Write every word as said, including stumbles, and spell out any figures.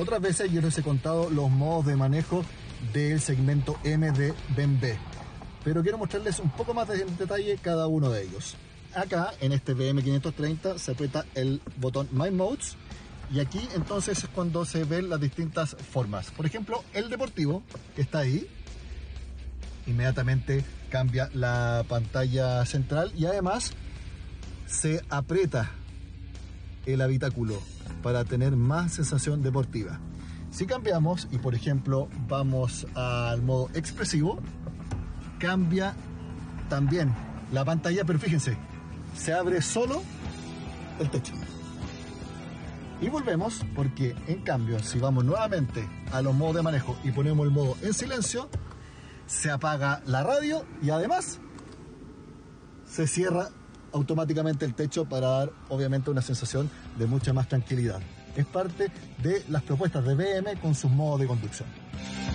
Otras veces yo les he contado los modos de manejo del segmento M de B M W, pero quiero mostrarles un poco más de detalle cada uno de ellos. Acá en este B M quinientos treinta se aprieta el botón My Modes y aquí entonces es cuando se ven las distintas formas. Por ejemplo, el deportivo, que está ahí, inmediatamente cambia la pantalla central y además se aprieta el habitáculo para tener más sensación deportiva. Si cambiamos y por ejemplo vamos al modo expresivo, cambia también la pantalla, pero fíjense, se abre solo el techo. Y volvemos porque en cambio si vamos nuevamente a los modos de manejo y ponemos el modo en silencio, se apaga la radio y además se cierra automáticamente el techo para dar obviamente una sensación de mucha más tranquilidad. Es parte de las propuestas de B M con sus modos de conducción.